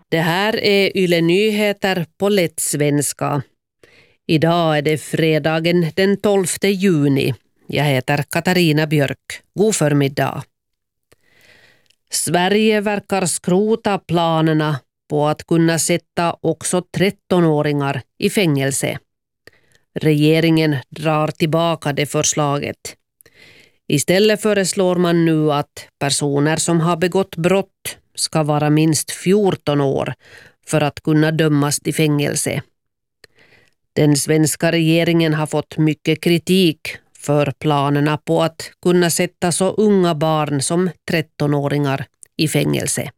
Det här är Yle Nyheter på lättsvenska. Idag är det fredagen den 12 juni. Jag heter Katarina Björk. God förmiddag. Sverige verkar skrota planerna på att kunna sätta också 13-åringar i fängelse. Regeringen drar tillbaka det förslaget. Istället föreslår man nu att personer som har begått brott ska vara minst 14 år för att kunna dömas till fängelse. Den svenska regeringen har fått mycket kritik för planerna på att kunna sätta så unga barn som 13-åringar i fängelse.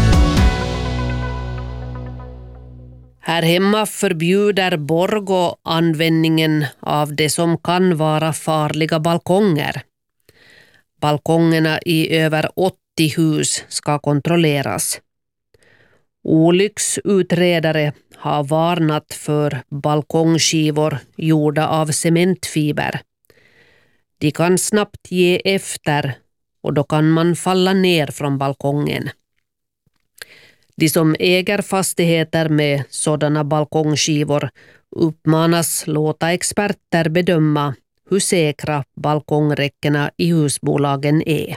Här hemma förbjuder Borgå användningen av det som kan vara farliga balkonger. Balkongerna i över 80 hus ska kontrolleras. Olycksutredare har varnat för balkongskivor gjorda av cementfiber. De kan snabbt ge efter och då kan man falla ner från balkongen. De som äger fastigheter med sådana balkongskivor uppmanas låta experter bedöma hur säkra balkongräckena i husbolagen är.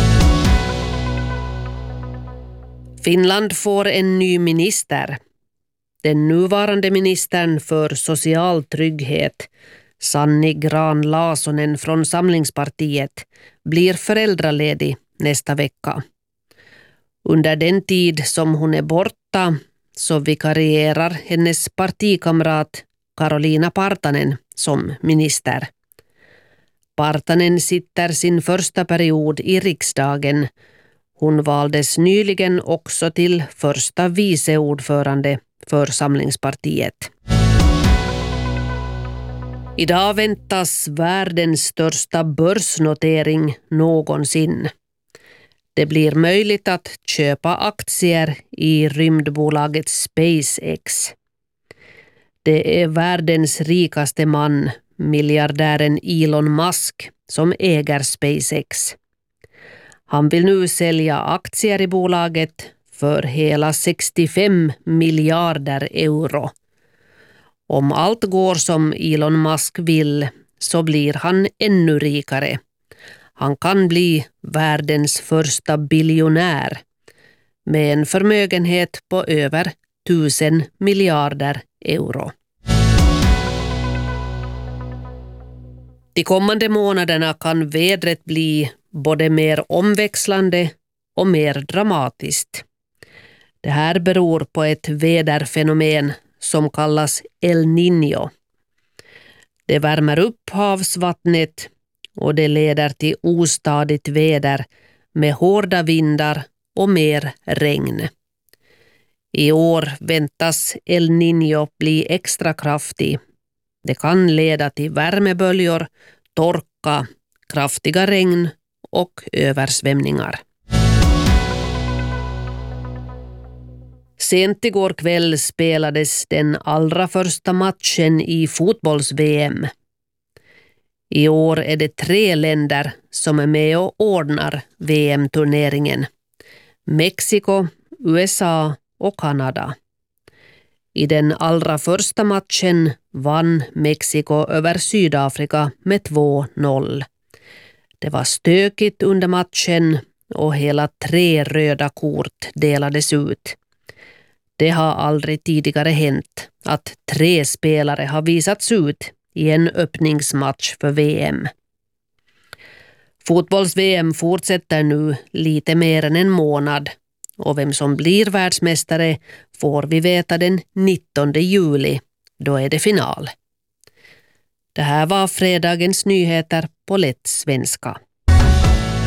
Finland får en ny minister. Den nuvarande ministern för social trygghet, Sanni Grahn-Laasonen från Samlingspartiet, blir föräldraledig nästa vecka. Under den tid som hon är borta så vikarierar hennes partikamrat Karoliina Partanen som minister. Partanen sitter sin första period i riksdagen. Hon valdes nyligen också till första viceordförande för Samlingspartiet. Idag väntas världens största börsnotering någonsin. Det blir möjligt att köpa aktier i rymdbolaget SpaceX. Det är världens rikaste man, miljardären Elon Musk, som äger SpaceX. Han vill nu sälja aktier i bolaget för hela 65 miljarder euro. Om allt går som Elon Musk vill så blir han ännu rikare. Han kan bli världens första biljonär med en förmögenhet på över 1000 miljarder euro. De kommande månaderna kan vädret bli både mer omväxlande och mer dramatiskt. Det här beror på ett väderfenomen som kallas El Niño. Det värmer upp havsvattnet och det leder till ostadigt väder med hårda vindar och mer regn. I år väntas El Niño bli extra kraftig. Det kan leda till värmeböljor, torka, kraftiga regn och översvämningar. Sent igår kväll spelades den allra första matchen i fotbolls-VM. I år är det 3 länder som är med och ordnar VM-turneringen. Mexiko, USA och Kanada. I den allra första matchen vann Mexiko över Sydafrika med 2-0. Det var stökigt under matchen och hela 3 röda kort delades ut. Det har aldrig tidigare hänt att 3 spelare har visats ut i en öppningsmatch för VM. Fotbolls-VM fortsätter nu lite mer än en månad och vem som blir världsmästare får vi veta den 19 juli. Då är det final. Det här var fredagens nyheter på lättsvenska.